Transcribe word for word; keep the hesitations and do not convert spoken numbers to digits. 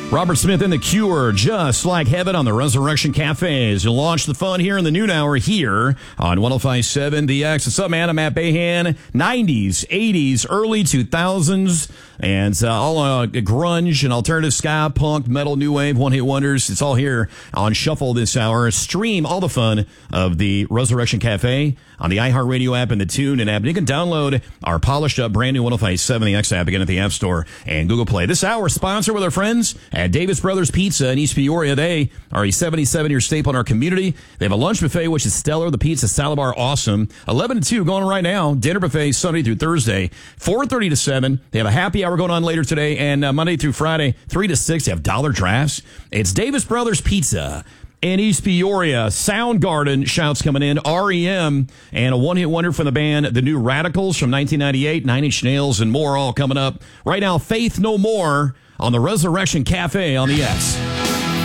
Robert Smith and The Cure, Just Like Heaven on the Resurrection Cafe as you launch the fun here in the noon hour here on one oh five point seven The X. What's up, man? I'm Matt Bahan. nineties, eighties, early two thousands, and uh, all uh, grunge and alternative ska, punk, metal, new wave, one-hit wonders. It's all here on Shuffle this hour. Stream all the fun of the Resurrection Cafe on the iHeartRadio app and the TuneIn app. And you can download our polished up brand new one oh five point seven The X app again at the App Store and Google Play. This hour sponsored with our friends at Davis Brothers Pizza in East Peoria. They are a seventy-seven-year staple in our community. They have a lunch buffet, which is stellar. The pizza salad bar, awesome. eleven to two going on right now. Dinner buffet Sunday through Thursday, four thirty to seven. They have a happy hour going on later today. And uh, Monday through Friday, three to six, they have dollar drafts. It's Davis Brothers Pizza in East Peoria. Soundgarden shouts coming in. R E M and a one-hit wonder from the band The New Radicals from nineteen ninety-eight. Nine Inch Nails and more all coming up. Right now, Faith No More on the Resurrection Cafe on the X.